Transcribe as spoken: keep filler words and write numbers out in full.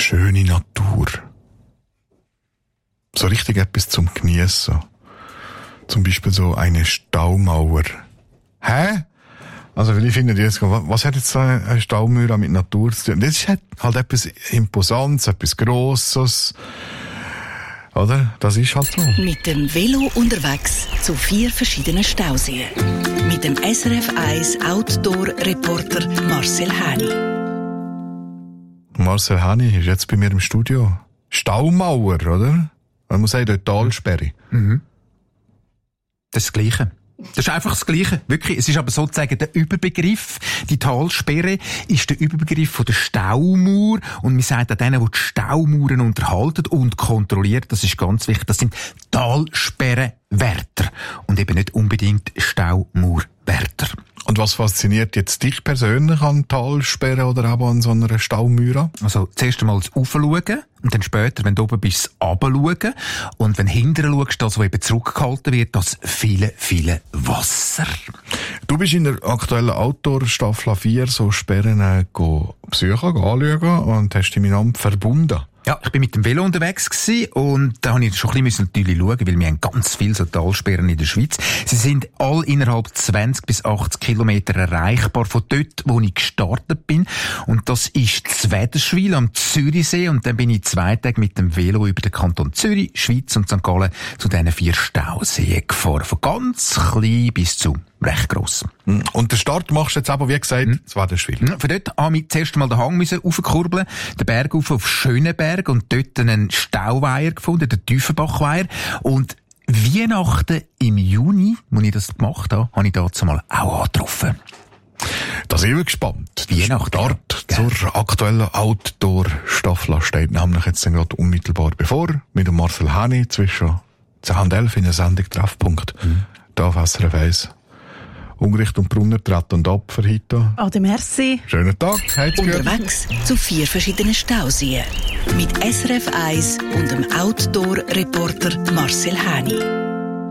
schöne Natur. So richtig etwas zum Geniessen. Zum Beispiel so eine Staumauer. Hä? Also, weil ich finde jetzt, was hat jetzt so eine Staumauer mit Natur zu tun? Das ist halt, halt etwas Imposantes, etwas Grosses. Oder? Das ist halt so. Mit dem Velo unterwegs zu vier verschiedenen Stauseen. Mit dem S R F eins Outdoor-Reporter Marcel Häni. Marcel Häni ist jetzt bei mir im Studio. Staumauer, oder? Man muss sagen, dort Talsperre. Mhm. Das ist das Gleiche. Das ist einfach das Gleiche. Wirklich. Es ist aber sozusagen der Überbegriff. Die Talsperre ist der Überbegriff von der Staumauer. Und man sagt an denen, die die Staumauern unterhalten und kontrollieren, das ist ganz wichtig, das sind Talsperrenwärter. Und eben nicht unbedingt Staumauerwärter. Und was fasziniert jetzt dich persönlich an Talsperren oder auch an so einer Staumauer? Also, zuerst einmal das Raufschauen und dann später, wenn du oben bist, das Runterschauen. Und wenn du hinterher schaust, das, was eben zurückgehalten wird, das viele, viele Wasser. Du bist in der aktuellen Outdoor-Staffel vier so Sperren äh, go besuchen, go anschauen und hast dich miteinander verbunden. Ja, ich bin mit dem Velo unterwegs gewesen und da habe ich schon ein bisschen natürlich schauen, weil wir haben ganz viele so Talsperren in der Schweiz. Sie sind all innerhalb zwanzig bis achtzig Kilometer erreichbar von dort, wo ich gestartet bin. Und das ist Zwederschwil am Zürichsee und dann bin ich zwei Tage mit dem Velo über den Kanton Zürich, Schweiz und Sankt Gallen zu diesen vier Stauseen gefahren. Von ganz klein bis zu recht gross. Und den Start machst du jetzt aber, wie gesagt, mhm. Zwederschwil. Mhm. Von dort habe ich zuerst einmal den Hang müssen raufkurbeln, den Berg rauf auf Schönenberg und dort einen Stauweiher gefunden, den Tiefenbachweiher. Und Weihnachten im Juni, als ich das gemacht habe, habe ich dazu mal auch angetroffen. Da sind wir gespannt. Weihnachten. Der Start ja. zur aktuellen Outdoor-Staffel steht nämlich jetzt gerade unmittelbar bevor, mit dem Marcel Häni zwischen zehn und elf in der Sendung Treffpunkt. Mhm. Da auf S R F eins. Ungericht und Brunner treten und ab für heute. Ade, merci. Schönen Tag. Unterwegs zu vier verschiedenen Stauseen. Mit S R F eins und dem Outdoor-Reporter Marcel Häni.